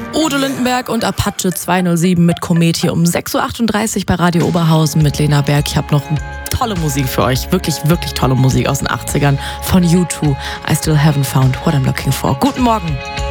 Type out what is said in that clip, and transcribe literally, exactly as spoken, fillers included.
Udo Lindenberg und Apache zweihundertsieben mit Komet hier um sechs Uhr achtunddreißig bei Radio Oberhausen mit Lena Berg. Ich habe noch tolle Musik für euch, wirklich, wirklich tolle Musik aus den achtzigern von U zwei. I still haven't found what I'm looking for. Guten Morgen.